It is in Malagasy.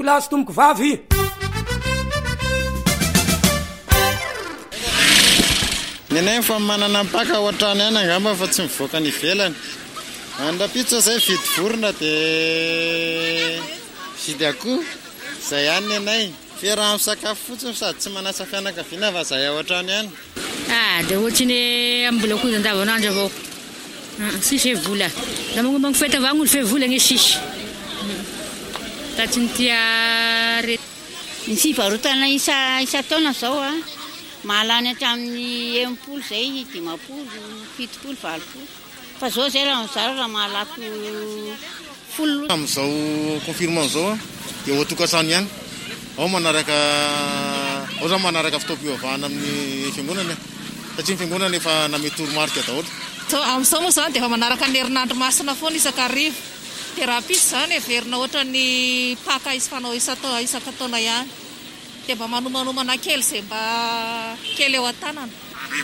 lahy sy tomboko vavy. Nenay fa manana mpaka ohatrany ihany angamba fa tsy mivoaka ny ivelany. Andrapitso zay vidy vorona dia vidy akoho. Zay ihany nenay. Fiaraha misakafo fotsiny sady tsy manasa fianakaviana fa zay ohatrany ihany. Dia ohatrany ambola koa andavanandro avao. Sisy vola. Da magnomagno fety avao gn'olo fe vola gne sisy. Tatsy ny tia ny fivarotana isa-taona zao mahalany hatramin'ny 80 zay 50, 70, 80. Fa zao zay raha mizara raha mahalaky 10. Amin'izao confirmant zao dia ho tokantrano ihany. Ao manaraka fitaom-pivavahana amin'ny fiangonana. Satria ny fiangonana efa name toromarika daholo. Amin'izao moa zany dia efa manaraka ny herinandro masina foana isakarivo. Dia raha pisy zany heverina ohatra ny paka fanao isaka taona ihany. Dia mba manomanomana kely izay mba kely eo an-tanana.